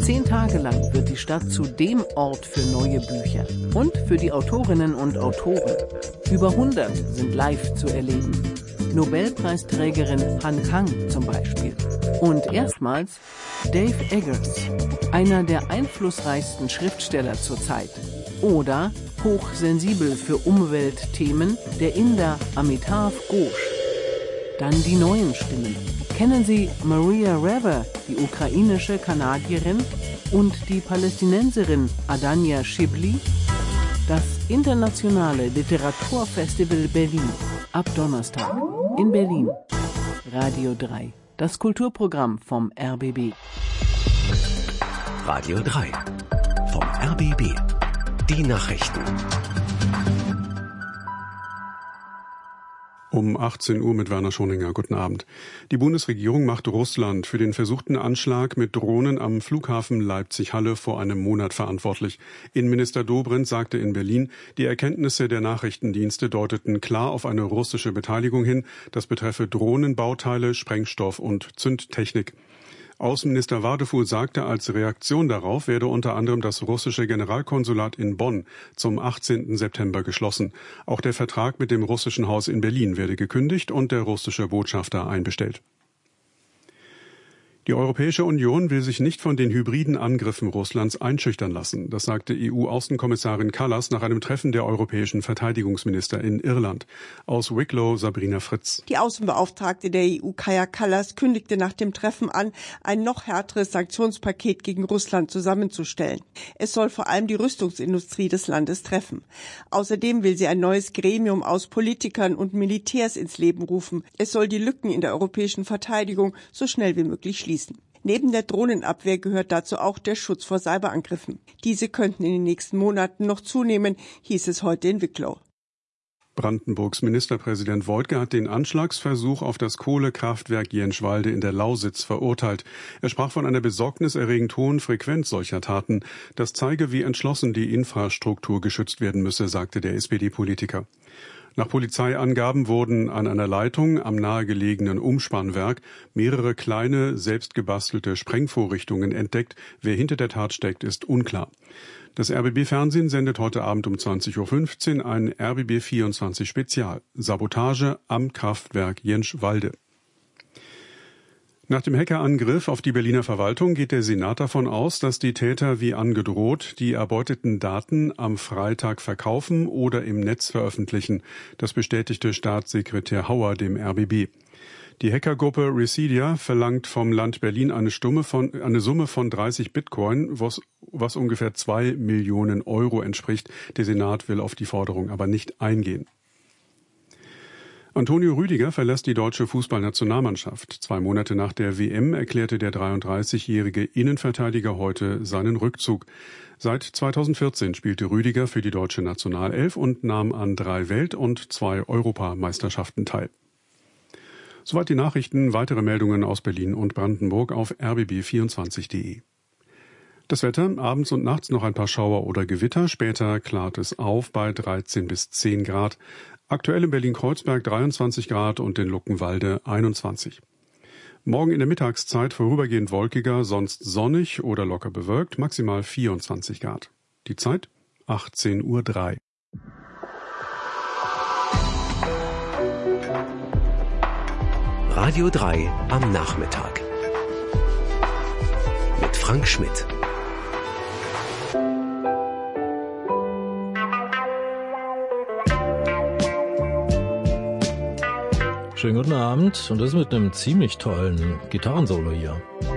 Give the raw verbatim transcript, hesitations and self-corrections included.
Zehn Tage lang wird die Stadt zu dem Ort für neue Bücher und für die Autorinnen und Autoren. Über hundert sind live zu erleben. Nobelpreisträgerin Han Kang zum Beispiel. Und erstmals Dave Eggers, einer der einflussreichsten Schriftsteller zur Zeit. Oder hochsensibel für Umweltthemen der Inder Amitav Ghosh. Dann die neuen Stimmen. Kennen Sie Maria Rever, die ukrainische Kanadierin, und die Palästinenserin Adania Shibli? Das internationale Literaturfestival Berlin. Ab Donnerstag in Berlin. Radio drei. Das Kulturprogramm vom R B B. Radio drei. Vom R B B. Die Nachrichten. Um achtzehn Uhr mit Werner Schoninger. Guten Abend. Die Bundesregierung macht Russland für den versuchten Anschlag mit Drohnen am Flughafen Leipzig-Halle vor einem Monat verantwortlich. Innenminister Dobrindt sagte in Berlin, die Erkenntnisse der Nachrichtendienste deuteten klar auf eine russische Beteiligung hin. Das betreffe Drohnenbauteile, Sprengstoff und Zündtechnik. Außenminister Wadefuhl sagte, als Reaktion darauf werde unter anderem das russische Generalkonsulat in Bonn zum achtzehnten September geschlossen. Auch der Vertrag mit dem russischen Haus in Berlin werde gekündigt und der russische Botschafter einbestellt. Die Europäische Union will sich nicht von den hybriden Angriffen Russlands einschüchtern lassen. Das sagte E U-Außenkommissarin Kallas nach einem Treffen der europäischen Verteidigungsminister in Irland. Aus Wicklow Sabrina Fritz. Die Außenbeauftragte der E U, Kaja Kallas, kündigte nach dem Treffen an, ein noch härteres Sanktionspaket gegen Russland zusammenzustellen. Es soll vor allem die Rüstungsindustrie des Landes treffen. Außerdem will sie ein neues Gremium aus Politikern und Militärs ins Leben rufen. Es soll die Lücken in der europäischen Verteidigung so schnell wie möglich schließen. Neben der Drohnenabwehr gehört dazu auch der Schutz vor Cyberangriffen. Diese könnten in den nächsten Monaten noch zunehmen, hieß es heute in Wicklow. Brandenburgs Ministerpräsident Woidke hat den Anschlagsversuch auf das Kohlekraftwerk Jenschwalde in der Lausitz verurteilt. Er sprach von einer besorgniserregend hohen Frequenz solcher Taten. Das zeige, wie entschlossen die Infrastruktur geschützt werden müsse, sagte der S P D-Politiker. Nach Polizeiangaben wurden an einer Leitung am nahegelegenen Umspannwerk mehrere kleine, selbstgebastelte Sprengvorrichtungen entdeckt. Wer hinter der Tat steckt, ist unklar. Das R B B-Fernsehen sendet heute Abend um zwanzig Uhr fünfzehn ein R B B vierundzwanzig Spezial. Sabotage am Kraftwerk Jenschwalde. Nach dem Hackerangriff auf die Berliner Verwaltung geht der Senat davon aus, dass die Täter wie angedroht die erbeuteten Daten am Freitag verkaufen oder im Netz veröffentlichen. Das bestätigte Staatssekretär Hauer dem R B B. Die Hackergruppe Residia verlangt vom Land Berlin eine, Stumme von, eine Summe von dreißig Bitcoin, was, was ungefähr zwei Millionen Euro entspricht. Der Senat will auf die Forderung aber nicht eingehen. Antonio Rüdiger verlässt die deutsche Fußballnationalmannschaft. Zwei Monate nach der W M erklärte der dreiunddreißigjährige Innenverteidiger heute seinen Rückzug. Seit zweitausendvierzehn spielte Rüdiger für die deutsche Nationalelf und nahm an drei Welt- und zwei Europameisterschaften teil. Soweit die Nachrichten. Weitere Meldungen aus Berlin und Brandenburg auf r b b vierundzwanzig punkt de. Das Wetter, abends und nachts noch ein paar Schauer oder Gewitter, später klart es auf bei dreizehn bis zehn Grad. Aktuell in Berlin-Kreuzberg dreiundzwanzig Grad und in Luckenwalde einundzwanzig. Morgen in der Mittagszeit vorübergehend wolkiger, sonst sonnig oder locker bewölkt, maximal vierundzwanzig Grad. Die Zeit achtzehn Uhr drei. Radio drei am Nachmittag. Mit Frank Schmidt. Schönen guten Abend und das mit einem ziemlich tollen Gitarrensolo hier.